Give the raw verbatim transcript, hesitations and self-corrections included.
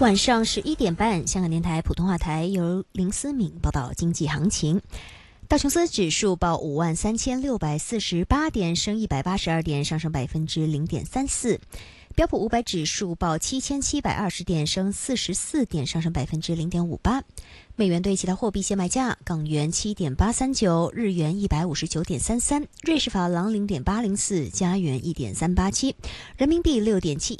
晚上十一点半，香港电台普通话台由林思敏报道经济行情。道琼斯指数报五万三千六百四十八点，升一百八十二点，上升百分之零点三四。标普五百指数报七千七百二十点，升四十四点，上升百分之零点五八。美元对其他货币现卖价：港元七点八三九，日元一百五十九点三三，瑞士法郎零点八零四，加元一点三八七，人民币六点七